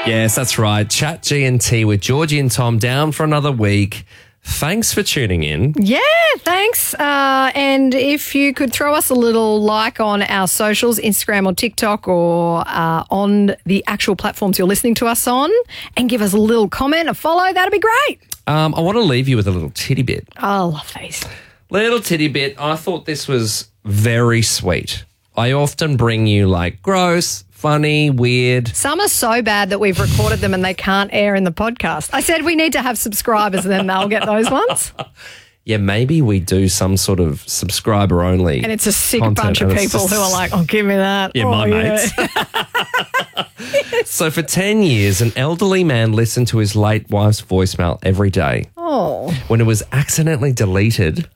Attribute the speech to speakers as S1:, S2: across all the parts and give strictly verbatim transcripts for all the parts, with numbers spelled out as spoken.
S1: Yes, that's right. Chat G and T with Georgie and Tom down for another week. Thanks for tuning in.
S2: Yeah, thanks. Uh, and if you could throw us a little like on our socials, Instagram or TikTok, or uh, on the actual platforms you're listening to us on, and give us a little comment, a follow, that'd be great.
S1: Um, I want to leave you with a little titty bit.
S2: I love these.
S1: Little titty bit. I thought this was very sweet. I often bring you like gross, funny, weird.
S2: Some are so bad that we've recorded them and they can't air in the podcast. I said we need to have subscribers and then they'll get those ones.
S1: Yeah, maybe we do some sort of subscriber only.
S2: And it's a sick
S1: content,
S2: bunch of
S1: and it's
S2: people
S1: just-
S2: who are like, oh, give me that.
S1: Yeah,
S2: oh,
S1: my
S2: yeah.
S1: mates. So for ten years, an elderly man listened to his late wife's voicemail every day.
S2: Oh.
S1: When it was accidentally deleted,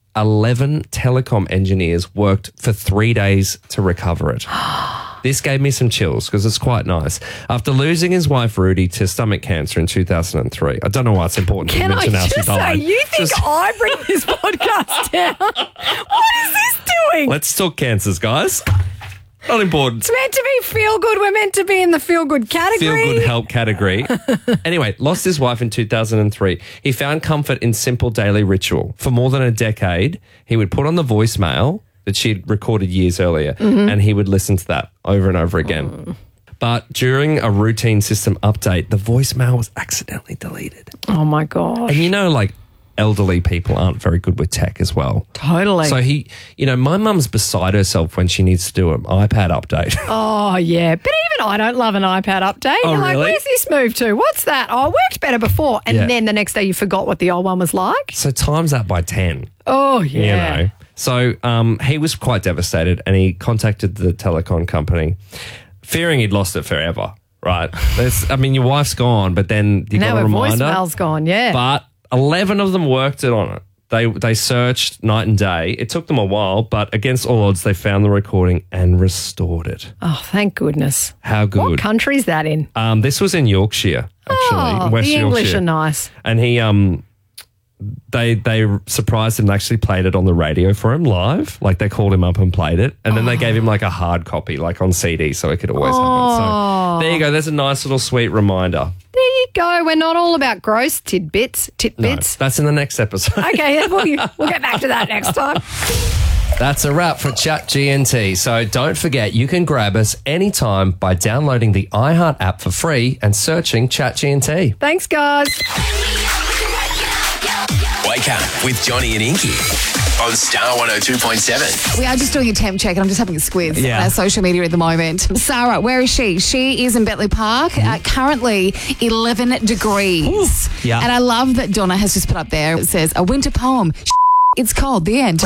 S1: eleven telecom engineers worked for three days to recover it. This gave me some chills because it's quite nice. After losing his wife, Rudy, to stomach cancer in two thousand three. I don't know why it's important
S2: Can
S1: to
S2: I
S1: mention how she
S2: just say,
S1: died.
S2: you think
S1: Just-
S2: I bring this podcast down? What is this doing?
S1: Let's talk cancers, guys. Not important.
S2: It's meant to be feel good. We're meant to be in the feel good category.
S1: Feel good help category. Anyway, lost his wife in two thousand three. He found comfort in simple daily ritual. For more than a decade, he would put on the voicemail that she'd recorded years earlier,
S2: Mm-hmm.
S1: and he would listen to that over and over again.
S2: Mm.
S1: But during a routine system update, the voicemail was accidentally deleted.
S2: Oh, my gosh.
S1: And you know, like, elderly people aren't very good with tech as well.
S2: Totally.
S1: So he, you know, my mum's beside herself when she needs to do an iPad update.
S2: Oh, yeah. But even I don't love an iPad update.
S1: Oh,
S2: You're like,
S1: really?
S2: where's this moved to? What's that? Oh, it worked better before. And
S1: Yeah.
S2: then the next day you forgot what the old one was like.
S1: So times that by ten.
S2: Oh, yeah.
S1: You know. So um, he was quite devastated and he contacted the telecom company, fearing he'd lost it forever, right? There's, I mean, your wife's gone, but then you
S2: Now
S1: got a
S2: her
S1: reminder.
S2: voicemail's gone, yeah.
S1: But eleven of them worked it on it. They they searched night and day. It took them a while, but against all odds, they found the recording and restored it.
S2: Oh, thank goodness.
S1: How good.
S2: What country's that in?
S1: Um, this was in Yorkshire, actually,
S2: Oh,
S1: in West
S2: the
S1: Yorkshire.
S2: English are nice.
S1: And he, um, they they surprised him and actually played it on the radio for him live. Like they called him up and played it. And then they gave him like a hard copy, like on C D, so it could always happen. So there you go. There's a nice little sweet reminder.
S2: There you go. We're not all about gross tidbits.
S1: No,
S2: Titbits.
S1: that's in the next episode.
S2: Okay, we'll, we'll get back to that next time.
S1: That's a wrap for Chat G N T. So don't forget, you can grab us anytime by downloading the iHeart app for free and searching Chat G N T.
S2: Thanks, guys.
S3: Wake up with Johnny and Inky on Star one oh two point seven.
S4: We are just doing a temp check and I'm just having a squiz
S1: Yeah.
S4: on our social media at the moment. Sarah, where is she? She is in Bentley Park, uh, currently eleven degrees.
S1: yeah.
S4: And I love that Donna has just put up there, it says, a winter poem. It's cold, the end.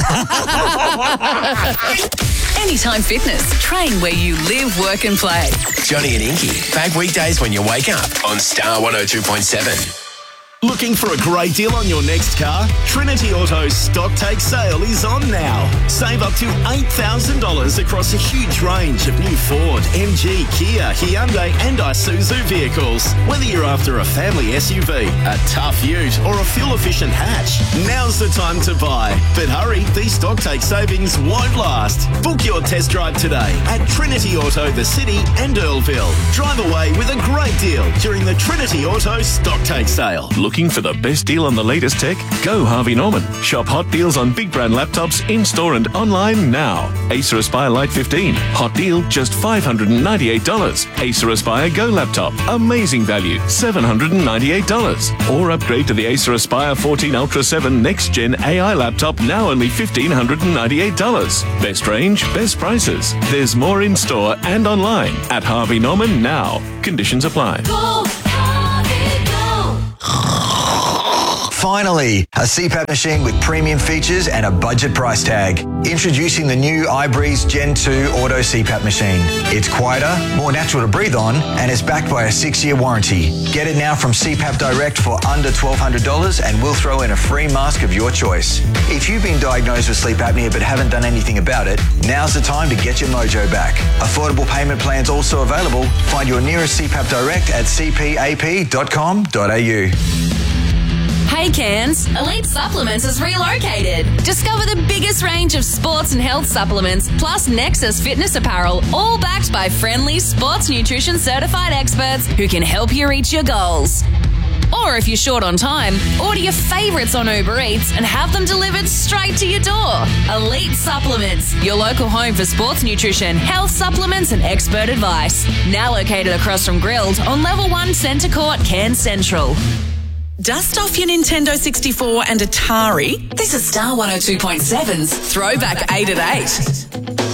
S5: Anytime Fitness. Train where you live, work and play.
S3: Johnny and Inky, back weekdays when you wake up on Star one oh two point seven.
S6: Looking for a great deal on your next car? Trinity Auto's stock take sale is on now. Save up to eight thousand dollars across a huge range of new Ford, M G, Kia, Hyundai and Isuzu vehicles. Whether you're after a family S U V, a tough ute or a fuel-efficient hatch, now's the time to buy. But hurry, these stock take savings won't last. Book your test drive today at Trinity Auto, the City and Earlville. Drive away with a great deal during the Trinity Auto stock take sale.
S7: Looking for the best deal on the latest tech? Go Harvey Norman. Shop hot deals on big brand laptops in-store and online now. Acer Aspire Lite fifteen. Hot deal, just five hundred ninety-eight dollars. Acer Aspire Go laptop. Amazing value, seven hundred ninety-eight dollars. Or upgrade to the Acer Aspire fourteen Ultra seven Next Gen A I laptop, now only one thousand five hundred ninety-eight dollars. Best range, best prices. There's more in-store and online at Harvey Norman now. Conditions apply.
S8: Finally, a C PAP machine with premium features and a budget price tag. Introducing the new iBreeze Gen two Auto C PAP machine. It's quieter, more natural to breathe on, and is backed by a six-year warranty. Get it now from C PAP Direct for under twelve hundred dollars and we'll throw in a free mask of your choice. If you've been diagnosed with sleep apnea but haven't done anything about it, now's the time to get your mojo back. Affordable payment plans also available. Find your nearest C PAP Direct at c p a p dot com dot a u.
S5: Hey Cairns, Elite Supplements has relocated. Discover the biggest range of sports and health supplements, plus Nexus fitness apparel, all backed by friendly sports nutrition certified experts who can help you reach your goals. Or if you're short on time, order your favourites on Uber Eats and have them delivered straight to your door. Elite Supplements, your local home for sports nutrition, health supplements and expert advice. Now located across from Grilled on Level one Centre Court, Cairns Central.
S9: Dust off your Nintendo sixty-four and Atari.
S5: This is Star one oh two point seven's Throwback eight at eight.